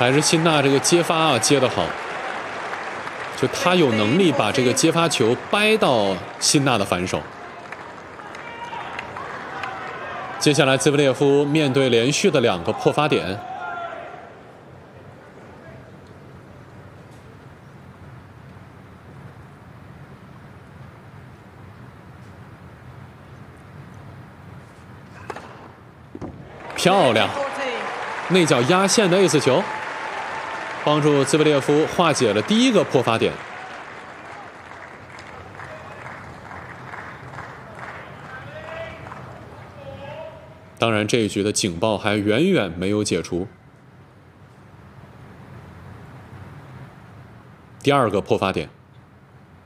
还是辛纳这个接发啊接得好，就他有能力把这个接发球掰到辛纳的反手。接下来兹维列夫面对连续的2个破发点，漂亮，内角压线的 ace 球，帮助兹维列夫化解了第1个破发点。当然，这一局的警报还远远没有解除。第2个破发点。